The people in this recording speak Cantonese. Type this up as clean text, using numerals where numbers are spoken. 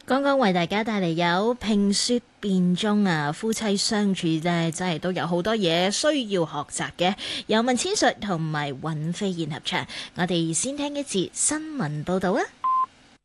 剛剛為大家帶嚟有評說辯中啊，夫妻相處呢真係都有好多嘢需要學習嘅。有文千術同埋尹飛燕合唱，我哋先聽一節新聞報道啊。